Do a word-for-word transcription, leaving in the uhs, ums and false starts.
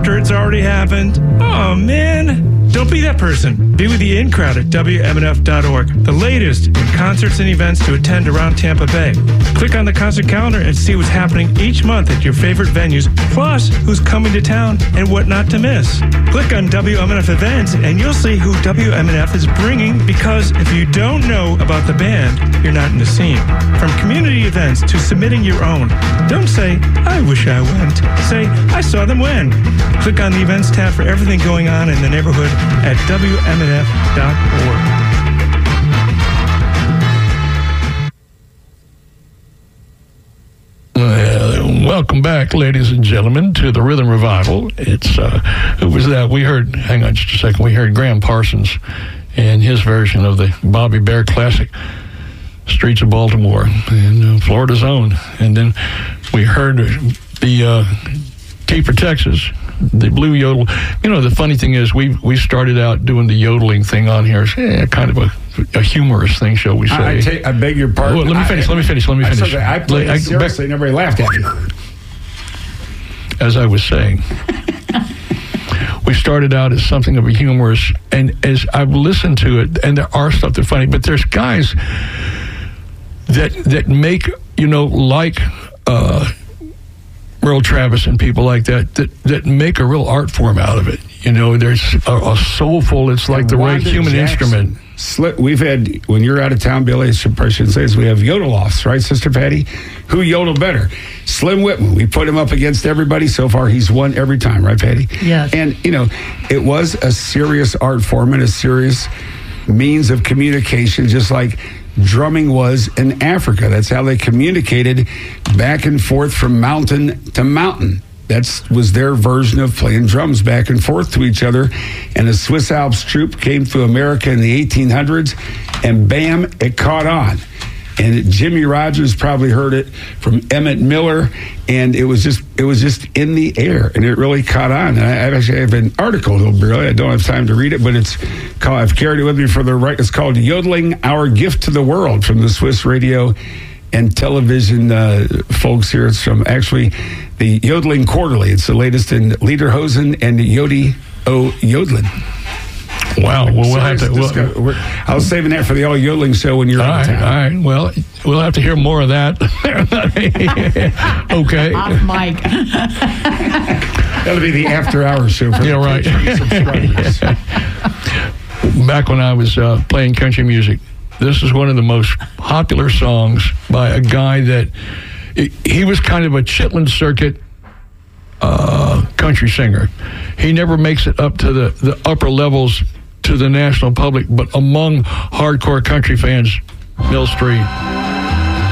after it's already happened. Oh, man. Don't be that person. Be with the in crowd at W M N F dot org. The latest in concerts and events to attend around Tampa Bay. Click on the concert calendar and see what's happening each month at your favorite venues, plus who's coming to town and what not to miss. Click on W M N F Events and you'll see who W M N F is bringing, because if you don't know about the band, you're not in the scene. From community events to submitting your own. Don't say, I wish I went. Say, I saw them when. Click on the events tab for everything going on in the neighborhood at W M N F dot org. Uh, welcome back, ladies and gentlemen, to the Rhythm Revival. It's, uh, who was that? We heard, hang on just a second, we heard Graham Parsons and his version of the Bobby Bear classic, Streets of Baltimore, and uh, Florida's own. And then we heard the uh, T for Texas, the Blue Yodel. You know, the funny thing is, we we started out doing the yodeling thing on here. It's eh, kind of a, a humorous thing, shall we say. I, I, take, I beg your pardon. Oh, let me finish, I, let me finish, let me finish. I, I played I, it seriously, back, nobody laughed at me. As I was saying, we started out as something of a humorous, and as I've listened to it, and there are stuff that's funny, but there's guys that that make, you know, like uh, Merle Travis and people like that, that, that make a real art form out of it. You know, there's a, a soulful, it's like and the right human Jackson, instrument. Sli- we've had, when you're out of town, Billy, I should say, we have yodel-offs, right, Sister Patty? Who yodel better? Slim Whitman. We put him up against everybody. So far, he's won every time, right, Patty? Yes. And, you know, it was a serious art form and a serious means of communication, just like drumming was in Africa. That's how they communicated back and forth from mountain to mountain. That was their version of playing drums back and forth to each other. And the Swiss Alps troupe came to America in the eighteen hundreds, and bam, it caught on. And Jimmy Rogers probably heard it from Emmett Miller, and it was just it was just in the air, and it really caught on. And I, I actually have an article, really. I don't have time to read it, but it's called, I've carried it with me for the right. It's called "Yodeling: Our Gift to the World" from the Swiss Radio and television uh, folks here. It's from actually the Yodeling Quarterly. It's the latest in Lederhosen and Yodi O Yodeling. Wow. Well, we'll have to. We'll, I was saving that for the all yodeling show when you're all out right, of town. All right. Well, we'll have to hear more of that. Okay. Off mic. That'll be the after hours show for yeah, right. subscribers. Back when I was uh, playing country music, this is one of the most popular songs by a guy that he was kind of a Chitlin Circuit uh, country singer. He never makes it up to the, the upper levels to the national public, but among hardcore country fans, Mill Street.